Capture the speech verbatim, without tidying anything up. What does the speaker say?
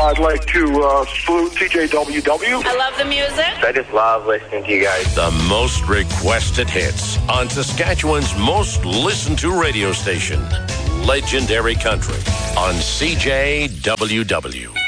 I'd like to uh, salute C J W W. I love the music. I just love listening to you guys. The most requested hits on Saskatchewan's most listened to radio station, Legendary Country, on C J W W.